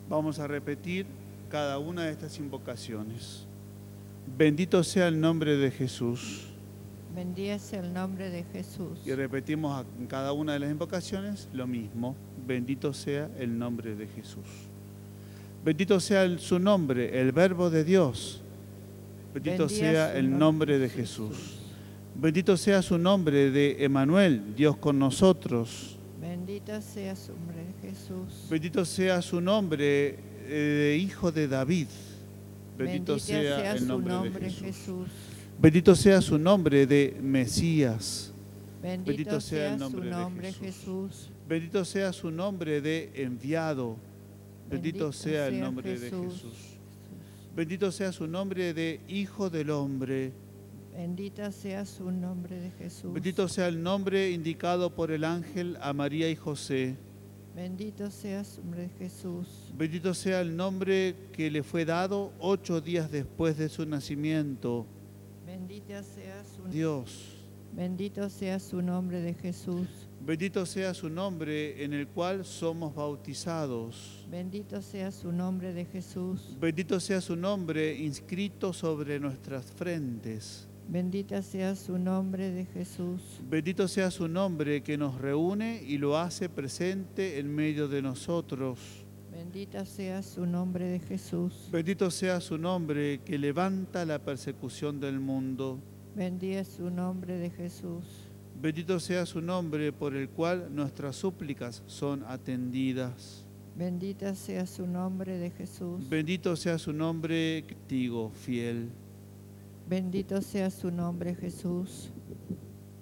Vamos a repetir cada una de estas invocaciones. Bendito sea el nombre de Jesús. Bendice el nombre de Jesús. Y repetimos en cada una de las invocaciones lo mismo. Bendito sea el nombre de Jesús. Bendito sea su nombre, el Verbo de Dios. Bendito sea el nombre de Jesús. Bendito sea su nombre de Emanuel, Dios con nosotros. Bendito sea su nombre de Jesús. Bendito sea su nombre de Hijo de David. Bendito sea el nombre de Jesús. Bendito sea su nombre de Mesías. Bendito sea el nombre de Jesús. Bendito sea su nombre de enviado. Bendito sea el nombre de Jesús. Bendito sea su nombre de Hijo del Hombre. Bendito sea su nombre de Jesús. Bendito sea el nombre indicado por el ángel a María y José. Bendito sea su nombre de Jesús. Bendito sea el nombre que le fue dado 8 días después de su nacimiento. Bendito sea su Dios. Bendito sea su nombre de Jesús. Bendito sea su nombre en el cual somos bautizados. Bendito sea su nombre de Jesús. Bendito sea su nombre inscrito sobre nuestras frentes. Bendito sea su nombre de Jesús. Bendito sea su nombre que nos reúne y lo hace presente en medio de nosotros. Bendito sea su nombre de Jesús. Bendito sea su nombre que levanta la persecución del mundo. Bendito es su nombre de Jesús. Bendito sea su nombre por el cual nuestras súplicas son atendidas. Bendito sea su nombre de Jesús. Bendito sea su nombre, testigo fiel. Bendito sea su nombre, Jesús.